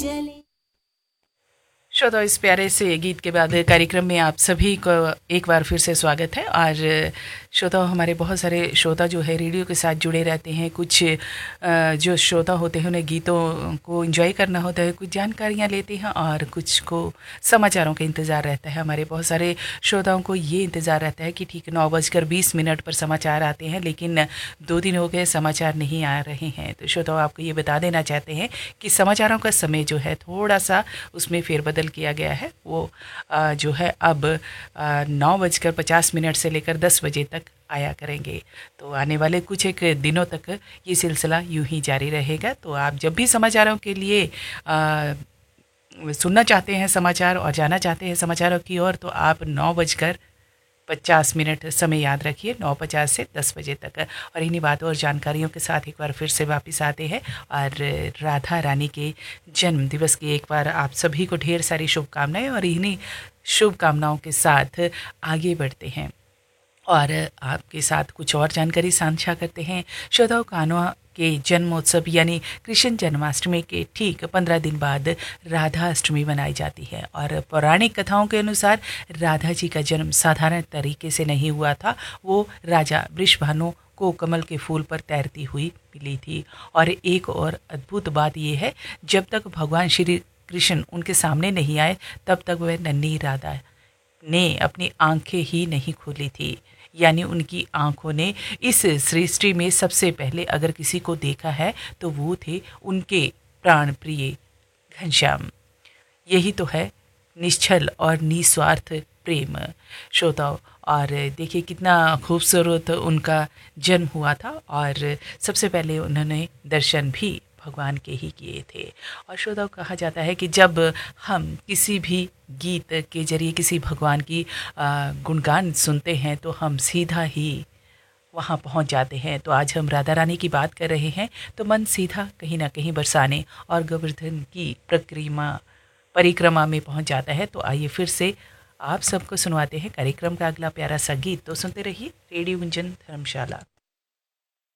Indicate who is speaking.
Speaker 1: श्रोता, इस प्यारे से गीत के बाद कार्यक्रम में आप सभी को एक बार फिर से स्वागत है। और श्रोता, हमारे बहुत सारे श्रोता जो है रेडियो के साथ जुड़े रहते हैं। कुछ जो श्रोता होते हैं उन्हें गीतों को एंजॉय करना होता है, कुछ जानकारियां लेते हैं और कुछ को समाचारों का इंतज़ार रहता है। हमारे बहुत सारे श्रोताओं को ये इंतज़ार रहता है कि ठीक 9:20 पर समाचार आते हैं, लेकिन 2 दिन हो गए समाचार नहीं आ रहे हैं। तो श्रोताओं, आपको ये बता देना चाहते हैं कि समाचारों का समय जो है थोड़ा सा उसमें फेरबदल किया गया है। वो जो है अब 9:50 से लेकर 10 बजे तक आया करेंगे। तो आने वाले कुछ एक दिनों तक ये सिलसिला यूं ही जारी रहेगा। तो आप जब भी समाचारों के लिए सुनना चाहते हैं समाचार और जाना चाहते हैं समाचारों की ओर, तो आप 9:50 समय याद रखिए, 9:50 से 10 बजे तक। और इन्हीं बातों और जानकारियों के साथ एक बार फिर से वापस आते हैं और राधा रानी के जन्म दिवस की एक बार आप सभी को ढेर सारी शुभकामनाएं। और इन्हीं शुभकामनाओं के साथ आगे बढ़ते हैं और आपके साथ कुछ और जानकारी साझा करते हैं। श्रोताओं, कान्हा के जन्मोत्सव यानी कृष्ण जन्माष्टमी के ठीक 15 दिन बाद राधा अष्टमी मनाई जाती है। और पौराणिक कथाओं के अनुसार राधा जी का जन्म साधारण तरीके से नहीं हुआ था। वो राजा वृषभानु को कमल के फूल पर तैरती हुई मिली थी। और एक और अद्भुत बात यह है, जब तक भगवान श्री कृष्ण उनके सामने नहीं आए तब तक वह नन्ही राधा ने अपनी आंखें ही नहीं खोली थी। यानी उनकी आंखों ने इस सृष्टि में सबसे पहले अगर किसी को देखा है तो वो थे उनके प्राण प्रिय घनश्याम। यही तो है निश्चल और निस्वार्थ प्रेम, श्रोताओं। और देखिए कितना खूबसूरत उनका जन्म हुआ था और सबसे पहले उन्होंने दर्शन भी भगवान के ही किए थे। और श्रोताओं, कहा जाता है कि जब हम किसी भी गीत के जरिए किसी भगवान की गुणगान सुनते हैं तो हम सीधा ही वहाँ पहुँच जाते हैं। तो आज हम राधा रानी की बात कर रहे हैं तो मन सीधा कहीं ना कहीं बरसाने और गोवर्धन की परिक्रमा में पहुँच जाता है। तो आइए फिर से आप सबको सुनवाते हैं कार्यक्रम का अगला प्यारा सा गीत। तो सुनते रहिए रेडियो गुंजन धर्मशाला।